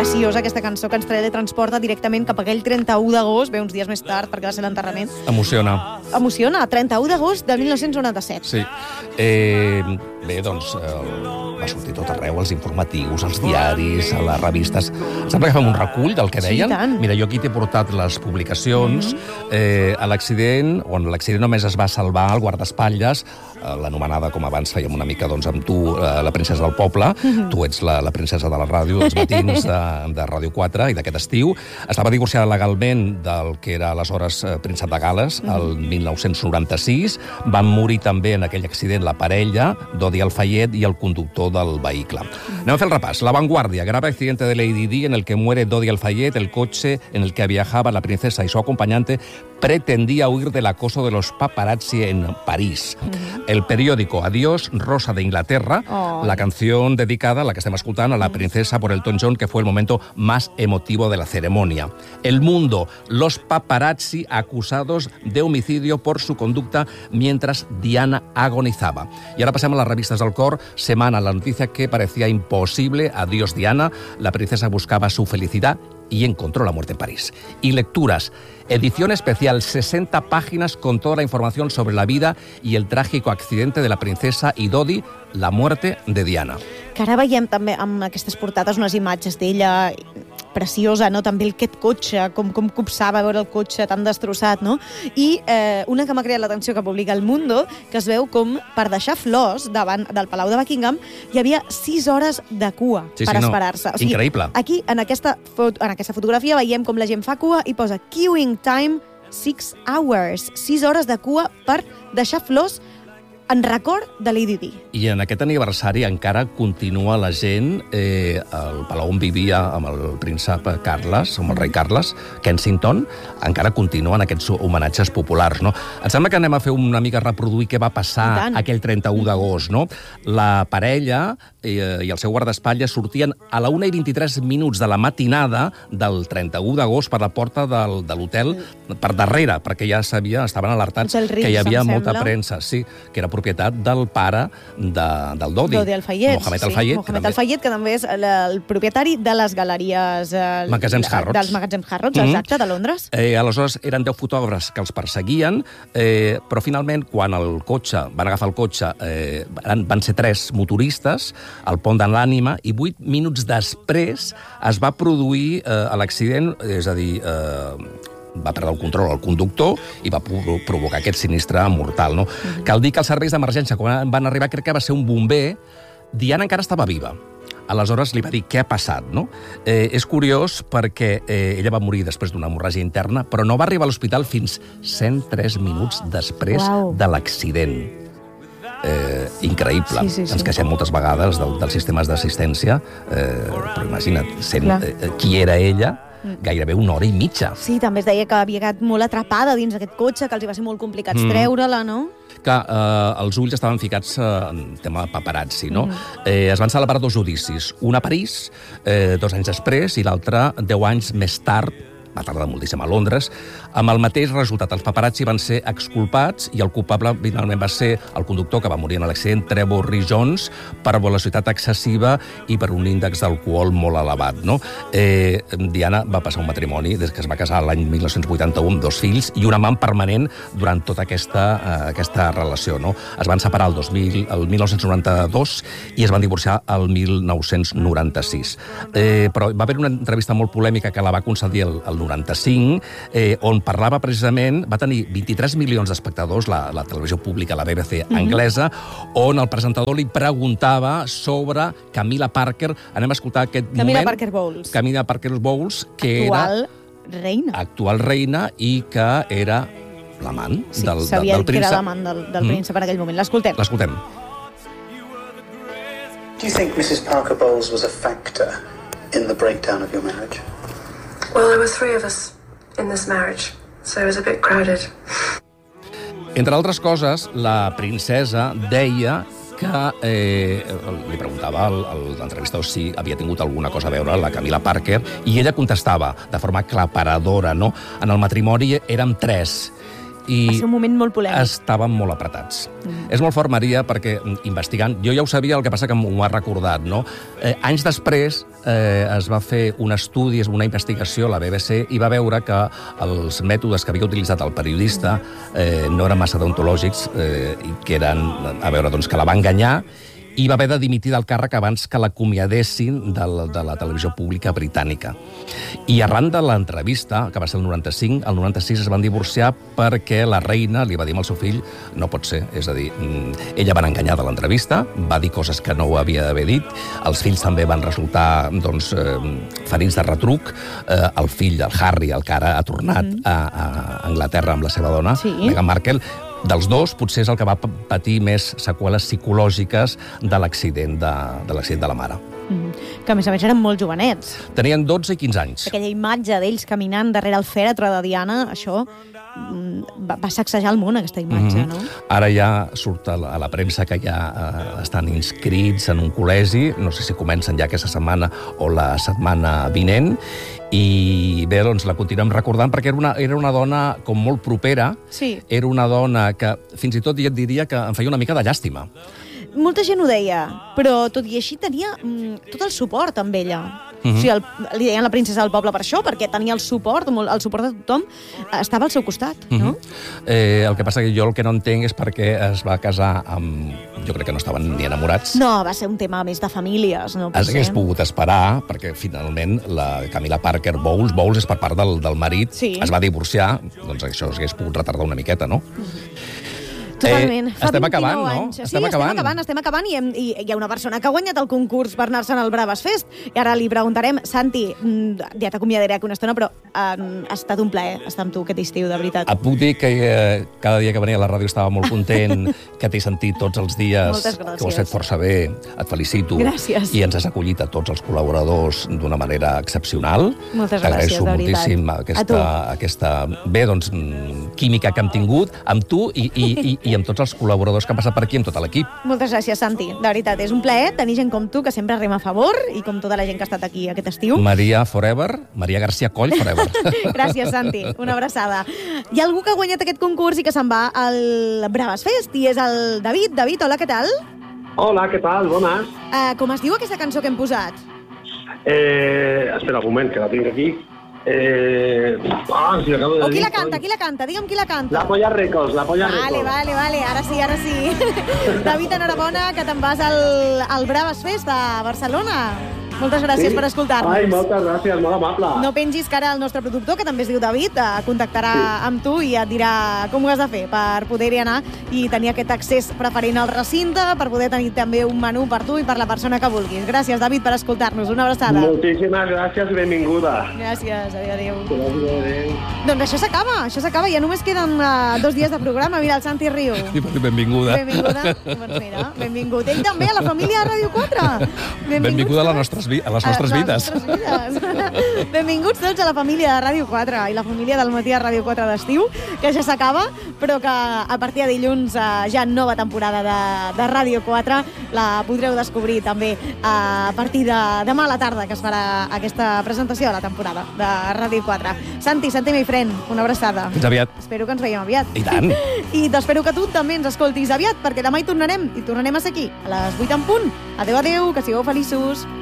preciosa aquesta cançó que ens transporta directament cap a aquell 31 d'agost, uns dies més tard, perquè va ser l'enterrament. Emociona, 31 d'agost de 1997. sí. Bé, doncs, va sortir tot arreu, als informatius, als diaris, a les revistes. Sembla que fem un recull del que deien. Sí, tant. Mira, jo aquí t'he portat les publicacions. A l'accident, on l'accident només es va salvar el guardaespatlles, l'anomenada, com abans fèiem una mica amb tu, la princesa del poble. Tu ets la princesa de la ràdio, dels matins de Ràdio 4 i d'aquest estiu. Estava divorciada legalment del que era aleshores príncep de Gal·les, el 1996. Van morir també en aquell accident la parella, Dodi Al-Fayed i el conductor del vehicle. Anem a fer el repàs. La Vanguardia, grave accidente de Lady Di en el que muere Dodi Al-Fayed, el coche en el que viajaba la princesa y su acompañante pretendía huir del acoso de los paparazzi en París. El periódico Adiós, Rosa de Inglaterra, la canción dedicada, la que estem escoltant, a la princesa por Elton John, que fue el momento más emotivo de la ceremonia. El Mundo, los paparazzi acusados de homicidio por su conducta mientras Diana agonizaba. Y ahora pasamos a las revistas del cor. Semana, la noticia que parecía imposible. Adiós, Diana. La princesa buscaba su felicidad y encontró la muerte en París. Y lecturas. Edición especial, 60 páginas con toda la información sobre la vida y el trágico accidente de la princesa y Dodi, la muerte de Diana. Que ara veiem també amb aquestes portades unes imatges d'ella preciosa, no? També aquest cotxe, com copsava veure el cotxe tan destrossat, no? I una que m'ha creat l'atenció que publica El Mundo, que es veu com per deixar flors davant del Palau de Buckingham hi havia 6 hores de cua per esperar-se. O sigui, increïble. Aquí, en aquesta fotografia, veiem com la gent fa cua i posa queuing time 6 hours. 6 hores de cua per deixar flors en record de Lady Di. I en aquest aniversari encara continua la gent al palau on vivia amb el príncep Carles, amb el rei Carles, Kensington, encara continuen aquests homenatges populars, no? Em sembla que anem a fer una mica reproduir què va passar aquell 31 d'agost, no? La parella i el seu guardaespatlles sortien a la 1:23 de la matinada del 31 d'agost per la porta de l'hotel per darrere, perquè ja estaven alertats que hi havia molta premsa, sí, que era propietat del pare del Dodi. Dodi Al-Fayed. Mohamed Al-Fayed. Mohamed Al-Fayed, que també és el propietari de les galeries... Magasins Harrods. Dels magatzems Harrods, exacte, de Londres. Aleshores, eren 10 fotògrafs que els perseguien, però finalment, quan van agafar el cotxe, van ser 3 motoristes al pont de l'Ànima, i 8 minuts després es va produir l'accident, és a dir... va perdre el control el conductor i va provocar aquest sinistre mortal, no? Cal dir que els serveis d'emergència, quan van arribar, crec que va ser un bomber. Diana encara estava viva. Aleshores li va dir què ha passat, no? És curiós perquè ella va morir després d'una hemorràgia interna, però no va arribar a l'hospital fins 103 minuts després de l'accident. Increïble. Ens queixem moltes vegades dels sistemes d'assistència, però imagina't, sent qui era ella, gairebé 1 hora i mitja. Sí, també es deia que havia quedat molt atrapada dins d'aquest cotxe, que els hi va ser molt complicat treure-la, no? Que els ulls estaven ficats en tema paparazzi, no? Es van celebrar 2 judicis, un a París, 2 anys després, i l'altre 10 anys més tard, va tardar moltíssim a Londres, amb el mateix resultat. Els paparazzi van ser exculpats i el culpable finalment va ser el conductor que va morir en l'accident, Trevor Rhys Jones, per velocitat excessiva i per un índex d'alcohol molt elevat, no? Diana va passar un matrimoni des que es va casar l'any 1981 amb 2 fills i un amant permanent durant tota aquesta relació, no? Es van separar el 1992 i es van divorciar el 1996. Però va haver una entrevista molt polèmica que la va concedir el 95, on parlava precisament, va tenir 23 milions d'espectadors, la televisió pública, la BBC anglesa, on el presentador li preguntava sobre Camilla Parker. Anem a escoltar aquest moment. Camilla Parker Bowles, que era actual reina i que era l'amant del príncep. Sabia que era l'amant del príncep en aquell moment. L'escoltem. Do you think Mrs. Parker Bowles was a factor in the breakdown of your marriage? Well, there were 3 of us in this marriage, so it was a bit crowded. Entre altres coses, la princesa deia que li preguntava a l'entrevistador si havia tingut alguna cosa a veure la Camilla Parker, i ella contestava de forma aclaparadora, no? En el matrimoni érem 3, I va ser un moment molt polèmic. Estaven molt apretats. És molt fort, Maria, perquè investigant... Jo ja ho sabia, el que passa que m'ho ha recordat, no? Anys després es va fer un estudi, una investigació a la BBC, i va veure que els mètodes que havia utilitzat el periodista no eren massa deontològics, i que eren, a veure, doncs, que la va enganyar, i va haver de dimitir del càrrec abans que l'acomiadessin de la televisió pública britànica. I arran de l'entrevista, que va ser el 95, el 96 es van divorciar perquè la reina li va dir al seu fill no pot ser, és a dir, ella van enganyar de l'entrevista, va dir coses que no ho havia d'haver dit, els fills també van resultar doncs, ferits de retruc, el fill, el Harry, el que ara ha tornat a Anglaterra amb la seva dona, Meghan Markle, dels dos, potser és el que va patir més seqüeles psicològiques de l'accident de la mare. Que, a més, eren molt jovenets. Tenien 12 i 15 anys. Aquella imatge d'ells caminant darrere el fèretre de Diana, això va sacsejar el món, aquesta imatge, no? Ara ja surt a la premsa que ja estan inscrits en un col·legi, no sé si comencen ja aquesta setmana o la setmana vinent, i bé, doncs la continuem recordant perquè era una dona com molt propera, era una dona que fins i tot jo et diria que em feia una mica de llàstima. Molta gent ho deia, però tot i així tenia tot el suport amb ella. O sigui, li deien la princesa del poble per això, perquè tenia el suport de tothom, estava al seu costat, no? El que passa que jo el que no entenc és per què es va casar amb... Jo crec que no estaven ni enamorats. No, va ser un tema més de famílies, no? Hagués pogut esperar, perquè finalment la Camilla Parker Bowles és per part del marit, es va divorciar, doncs això s'hagués pogut retardar una miqueta, no? Totalment. Estem acabant, no? Estem acabant i hi ha una persona que ha guanyat el concurs per anar-se'n al Braves Fest. I ara li preguntarem, Santi, ja t'acomiadaré aquí una estona, però ha estat un plaer estar amb tu aquest estiu, de veritat. Et puc dir que cada dia que venia a la ràdio estava molt content, que t'he sentit tots els dies, que ho has fet força bé, et felicito. Gràcies. I ens has acollit a tots els col·laboradors d'una manera excepcional. Moltes gràcies, de veritat. T'agraeixo moltíssim aquesta bé, doncs, química que hem tingut amb tu i amb tots els col·laboradors que han passat per aquí, amb tot l'equip. Moltes gràcies, Santi. De veritat, és un plaer tenir gent com tu, que sempre rema a favor, i com tota la gent que ha estat aquí aquest estiu. Maria Forever, Maria García Coll Forever. Gràcies, Santi. Una abraçada. Hi ha algú que ha guanyat aquest concurs i que se'n va al Braves Fest, i és el David. David, hola, què tal? Hola, què tal? Bones. Com es diu aquesta cançó que hem posat? Espera un moment, que la tinc aquí. Si l'acabo de dir... Qui la canta? Digue'm qui la canta. La Polla Records, la Polla Records. Vale, ara sí. David, enhorabona, que te'n vas al Braves Fest a Barcelona. Moltes gràcies per escoltar-nos. Ai, moltes gràcies, molt amable. No pengis, que ara el nostre productor, que també es diu David, contactarà amb tu i et dirà com ho has de fer per poder-hi anar i tenir aquest accés preferent al recinte, per poder tenir també un menú per tu i per la persona que vulguis. Gràcies, David, per escoltar-nos. Una abraçada. Moltíssimes gràcies i benvinguda. Gràcies, adéu. Adéu. Doncs això s'acaba. Ja només queden 2 dies de programa. Mira, el Santi riu. Benvinguda. Doncs mira, benvingut. Ell també, a la família de Ràdio 4. Benvinguda a les nostres vides. Benvinguts tots a la família de Ràdio 4 i la família del matí de Ràdio 4 d'estiu, que ja s'acaba, però que a partir de dilluns ja nova temporada de Ràdio 4 la podreu descobrir també a partir de demà a la tarda, que es farà aquesta presentació de la temporada de Ràdio 4. Santi, my friend, una abraçada. Fins aviat. Espero que ens veiem aviat. I tant. I t'espero que tu també ens escoltis aviat, perquè demà hi tornarem a ser aquí, a les 8 en punt. Adéu, que sigueu feliços.